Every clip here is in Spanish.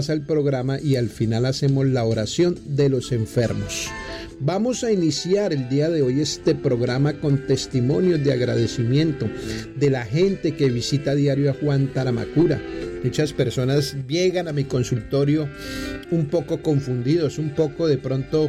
al programa y al final hacemos la oración de los enfermos. Vamos a iniciar el día de hoy este programa con testimonios de agradecimiento de la gente que visita a diario a Juan Taramacura. Muchas personas llegan a mi consultorio un poco confundidos, un poco de pronto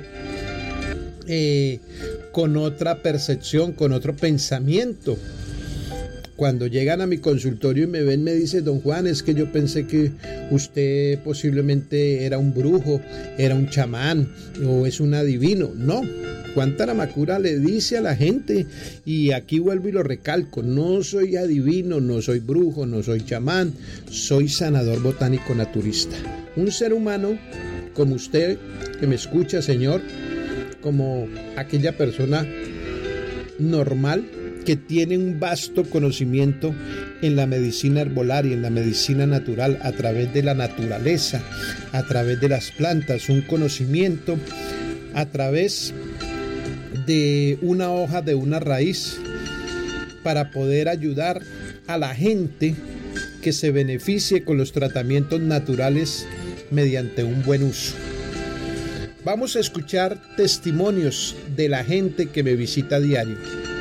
con otra percepción, con otro pensamiento. Cuando llegan a mi consultorio y me ven, me dice: don Juan, es que yo pensé que usted posiblemente era un brujo, era un chamán o es un adivino. No, Juan Taramacura le dice a la gente, y aquí vuelvo y lo recalco: no soy adivino, no soy brujo, no soy chamán, soy sanador botánico naturista. Un ser humano como usted que me escucha, señor, como aquella persona normal que tiene un vasto conocimiento en la medicina herbolaria, en la medicina natural, a través de la naturaleza, a través de las plantas, un conocimiento a través de una hoja, de una raíz, para poder ayudar a la gente que se beneficie con los tratamientos naturales mediante un buen uso. Vamos a escuchar testimonios de la gente que me visita a diario.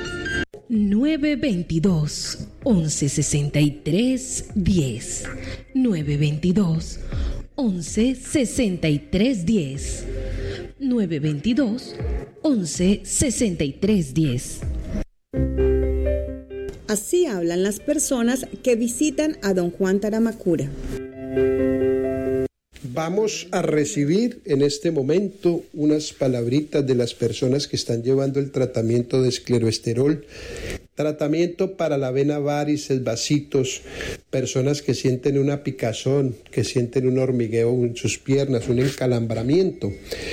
922-1163-10 922-1163-10 922-1163-10. Así hablan las personas que visitan a don Juan Taramacura. Vamos a recibir en este momento unas palabritas de las personas que están llevando el tratamiento de escleroesterol, tratamiento para la vena varices, vasitos, personas que sienten una picazón, que sienten un hormigueo en sus piernas, un encalambramiento.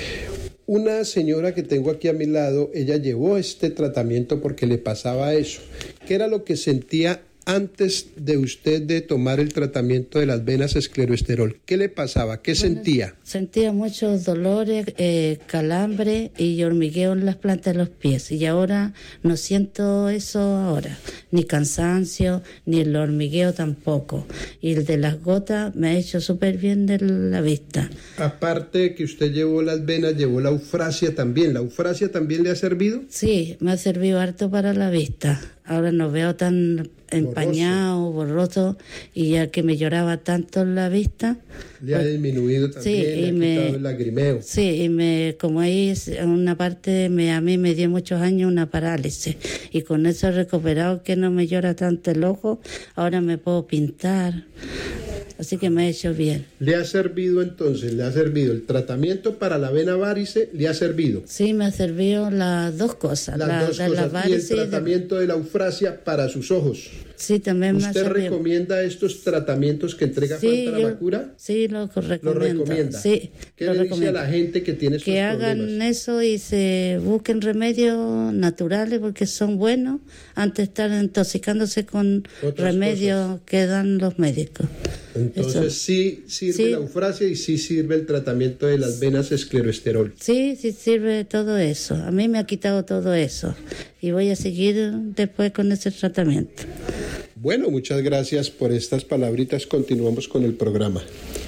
Una señora que tengo aquí a mi lado, ella llevó este tratamiento porque le pasaba eso. ¿Qué era lo que sentía antes de usted de tomar el tratamiento de las venas escleroesterol? ¿Qué le pasaba? ¿Qué sentía? Sentía muchos dolores, calambre y hormigueo en las plantas de los pies. Y ahora no siento eso ahora. Ni cansancio, ni el hormigueo tampoco. Y el de las gotas me ha hecho súper bien de la vista. Aparte de que usted llevó las venas, llevó la eufrasia también. ¿La eufrasia también le ha servido? Sí, me ha servido harto para la vista. Ahora no veo tan empañado, borroso, y ya que me lloraba tanto en la vista. Le ha disminuido también, sí, le ha quitado el lagrimeo. Sí, y como ahí en una parte a mí me dio muchos años una parálisis, y con eso he recuperado que no me llora tanto el ojo, ahora me puedo pintar. Así que me ha hecho bien. ¿Le ha servido entonces? ¿Le ha servido el tratamiento para la vena varice? ¿Le ha servido? Sí, me ha servido las dos cosas. Las dos cosas. Y el tratamiento de la eufrasia para sus ojos. Sí, también me ha servido. ¿Usted recomienda estos tratamientos que entrega Juan Taramacura? Sí, lo recomiendo. ¿Lo recomienda? Sí. ¿Qué le dice a la gente que tiene estos problemas? Que hagan eso y se busquen remedios naturales porque son buenos antes de estar intoxicándose con remedios que dan los médicos. Entonces eso. Sí sirve sí. La eufrasia y sí sirve el tratamiento de las venas escleroesterol. Sí sirve todo eso. A mí me ha quitado todo eso y voy a seguir después con ese tratamiento. Bueno, muchas gracias por estas palabritas. Continuamos con el programa.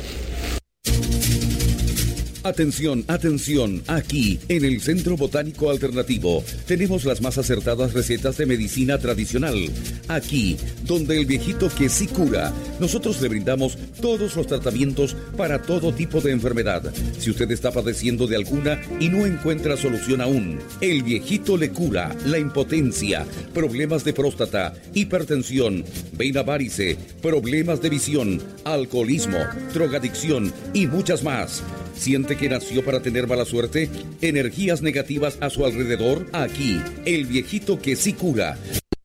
Atención, atención, aquí en el Centro Botánico Alternativo tenemos las más acertadas recetas de medicina tradicional. Aquí, donde el viejito que sí cura, nosotros le brindamos todos los tratamientos para todo tipo de enfermedad. Si usted está padeciendo de alguna y no encuentra solución aún, el viejito le cura la impotencia, problemas de próstata, hipertensión, vena varice, problemas de visión, alcoholismo, drogadicción y muchas más. ¿Siente que nació para tener mala suerte? ¿Energías negativas a su alrededor? Aquí, el viejito que sí cura.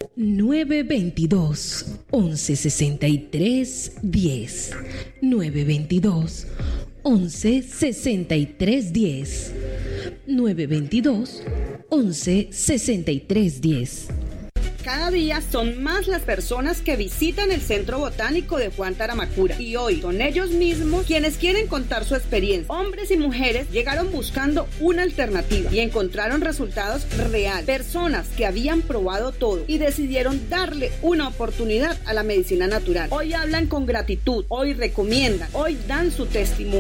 922-1163-10 922-1163-10 922-1163-10. Cada día son más las personas que visitan el Centro Botánico de Juan Taramacura y hoy son ellos mismos quienes quieren contar su experiencia. Hombres y mujeres llegaron buscando una alternativa y encontraron resultados reales. Personas que habían probado todo y decidieron darle una oportunidad a la medicina natural. Hoy hablan con gratitud, hoy recomiendan, hoy dan su testimonio.